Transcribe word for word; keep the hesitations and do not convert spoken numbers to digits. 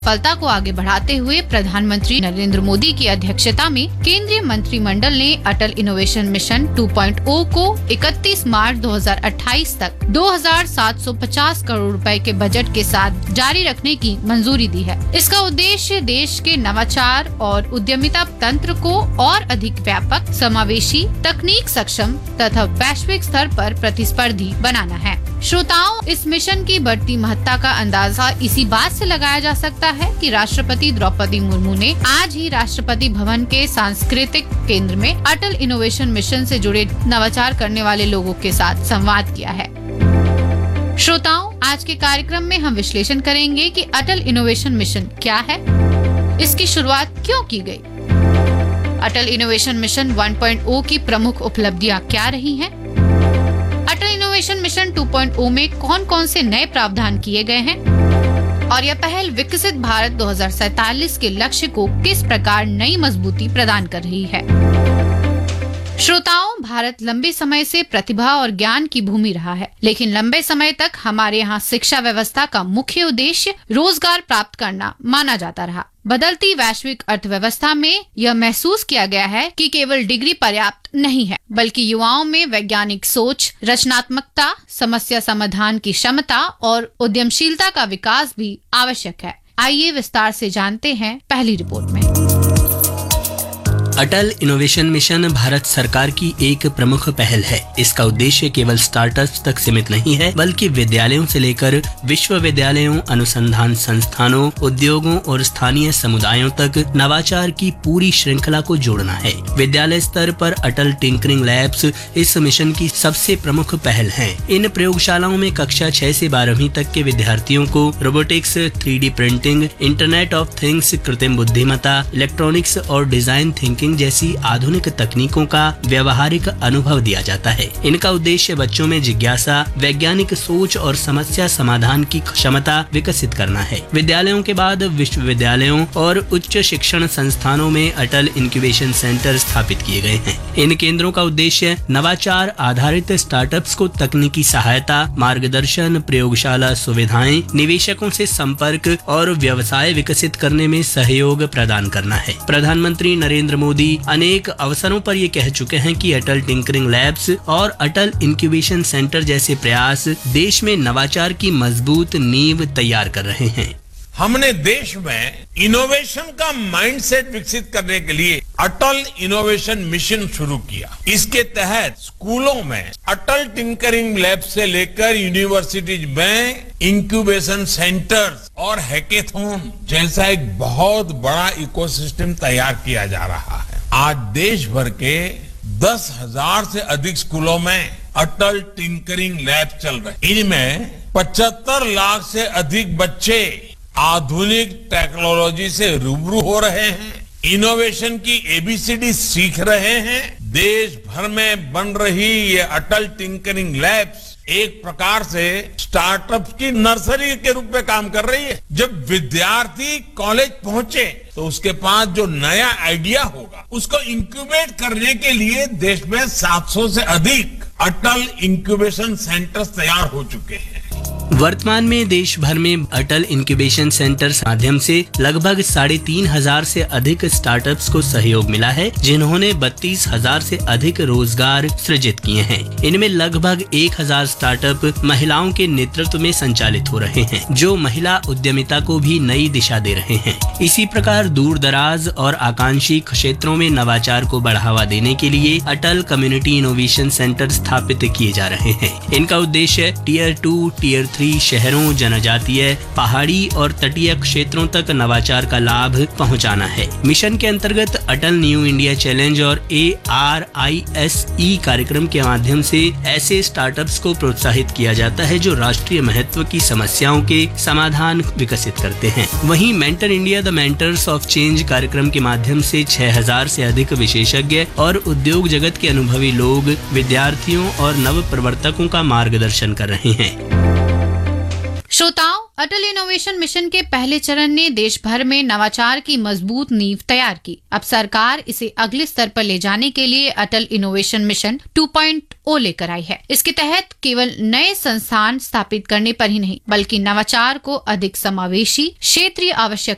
सफलता को आगे बढ़ाते हुए प्रधानमंत्री नरेंद्र मोदी की अध्यक्षता में केंद्रीय मंत्रिमंडल ने अटल इनोवेशन मिशन टू पॉइंट ओ को इकतीस मार्च दो हज़ार अट्ठाईस तक दो हज़ार सात सौ पचास करोड़ रुपए के बजट के साथ जारी रखने की मंजूरी दी है। इसका उद्देश्य देश के नवाचार और उद्यमिता तंत्र को और अधिक व्यापक, समावेशी, तकनीक सक्षम तथा वैश्विक स्तर पर प्रतिस्पर्धी बनाना है। श्रोताओं, इस मिशन की बढ़ती महत्ता का अंदाजा इसी बात से लगाया जा सकता है कि राष्ट्रपति द्रौपदी मुर्मू ने आज ही राष्ट्रपति भवन के सांस्कृतिक केंद्र में अटल इनोवेशन मिशन से जुड़े नवाचार करने वाले लोगों के साथ संवाद किया है। श्रोताओं, आज के कार्यक्रम में हम विश्लेषण करेंगे कि अटल इनोवेशन मिशन क्या है, इसकी शुरुआत क्यों की गई, अटल इनोवेशन मिशन वन पॉइंट ओ की प्रमुख उपलब्धियां क्या रही हैं, अटल इनोवेशन मिशन टू पॉइंट ओ में कौन कौन से नए प्रावधान किए गए हैं और यह पहल विकसित भारत दो हज़ार सैतालीस के लक्ष्य को किस प्रकार नई मजबूती प्रदान कर रही है। श्रोताओं, भारत लंबे समय से प्रतिभा और ज्ञान की भूमि रहा है, लेकिन लंबे समय तक हमारे यहाँ शिक्षा व्यवस्था का मुख्य उद्देश्य रोजगार प्राप्त करना माना जाता रहा। बदलती वैश्विक अर्थव्यवस्था में यह महसूस किया गया है कि केवल डिग्री पर्याप्त नहीं है, बल्कि युवाओं में वैज्ञानिक सोच, रचनात्मकता, समस्या समाधान की क्षमता और उद्यमशीलता का विकास भी आवश्यक है। आइए विस्तार से जानते हैं पहली रिपोर्ट में। अटल इनोवेशन मिशन भारत सरकार की एक प्रमुख पहल है। इसका उद्देश्य केवल स्टार्टअप्स तक सीमित नहीं है, बल्कि विद्यालयों से लेकर विश्वविद्यालयों, अनुसंधान संस्थानों, उद्योगों और स्थानीय समुदायों तक नवाचार की पूरी श्रृंखला को जोड़ना है। विद्यालय स्तर पर अटल टिंकरिंग लैब्स इस मिशन की सबसे प्रमुख पहल है। इन प्रयोगशालाओं में कक्षा छह से बारहवीं तक के विद्यार्थियों को robotics, three D printing, internet of things, कृत्रिम बुद्धिमत्ता, इलेक्ट्रॉनिक्स और डिजाइन थिंकिंग जैसी आधुनिक तकनीकों का व्यवहारिक अनुभव दिया जाता है। इनका उद्देश्य बच्चों में जिज्ञासा, वैज्ञानिक सोच और समस्या समाधान की क्षमता विकसित करना है। विद्यालयों के बाद विश्वविद्यालयों और उच्च शिक्षण संस्थानों में अटल इंक्यूबेशन सेंटर स्थापित किए गए हैं। इन केंद्रों का उद्देश्य नवाचार आधारित स्टार्टअप्स को तकनीकी सहायता, मार्गदर्शन, प्रयोगशाला सुविधाएं, निवेशकों से संपर्क और व्यवसाय विकसित करने में सहयोग प्रदान करना है। प्रधानमंत्री नरेंद्र मोदी अनेक अवसरों पर ये कह चुके हैं कि अटल टिंकरिंग लैब्स और अटल इंक्यूबेशन सेंटर जैसे प्रयास देश में नवाचार की मजबूत नींव तैयार कर रहे हैं। हमने देश में इनोवेशन का माइंडसेट विकसित करने के लिए अटल इनोवेशन मिशन शुरू किया। इसके तहत स्कूलों में अटल टिंकरिंग लैब से लेकर यूनिवर्सिटीज में इंक्यूबेशन सेंटर्स और हैकेथॉन जैसा एक बहुत बड़ा इकोसिस्टम तैयार किया जा रहा है। आज देश भर के दस हजार से अधिक स्कूलों में अटल टिंकरिंग लैब चल रहे। इनमें पचहत्तर लाख से अधिक बच्चे आधुनिक टेक्नोलॉजी से रूबरू हो रहे हैं, इनोवेशन की एबीसीडी सीख रहे हैं। देश भर में बन रही ये अटल टिंकरिंग लैब्स एक प्रकार से स्टार्टअप की नर्सरी के रूप में काम कर रही है। जब विद्यार्थी कॉलेज पहुंचे तो उसके पास जो नया आइडिया होगा उसको इंक्यूबेट करने के लिए देश में सात सौ से अधिक अटल इंक्यूबेशन सेंटर्स तैयार हो चुके हैं। वर्तमान में देश भर में अटल इंक्यूबेशन सेंटर माध्यम से लगभग साढ़े तीन हजार से अधिक स्टार्टअप्स को सहयोग मिला है, जिन्होंने बत्तीस हजार से अधिक रोजगार सृजित किए हैं। इनमें लगभग एक हजार स्टार्टअप महिलाओं के नेतृत्व में संचालित हो रहे हैं, जो महिला उद्यमिता को भी नई दिशा दे रहे हैं। इसी प्रकार दूर दराज और आकांक्षी क्षेत्रों में नवाचार को बढ़ावा देने के लिए अटल कम्युनिटी इनोवेशन सेंटर स्थापित किए जा रहे हैं। इनका उद्देश्य टीयर टू, टीयर थ्री शहरों, जनजातीय, पहाड़ी और तटीय क्षेत्रों तक नवाचार का लाभ पहुंचाना है। मिशन के अंतर्गत अटल न्यू इंडिया चैलेंज और A R I S E कार्यक्रम के माध्यम से ऐसे स्टार्टअप्स को प्रोत्साहित किया जाता है जो राष्ट्रीय महत्व की समस्याओं के समाधान विकसित करते हैं। वहीं mentor India the mentors of change कार्यक्रम के माध्यम से छह हजार से अधिक विशेषज्ञ और उद्योग जगत के अनुभवी लोग विद्यार्थियों और नव प्रवर्तकों का मार्गदर्शन कर रहे हैं। श्रोताओं, अटल इनोवेशन मिशन के पहले चरण ने देश भर में नवाचार की मजबूत नींव तैयार की। अब सरकार इसे अगले स्तर पर ले जाने के लिए अटल इनोवेशन मिशन टू पॉइंट ओ लेकर आई है। इसके तहत केवल नए संस्थान स्थापित करने पर ही नहीं, बल्कि नवाचार को अधिक समावेशी, क्षेत्रीय आवश्यक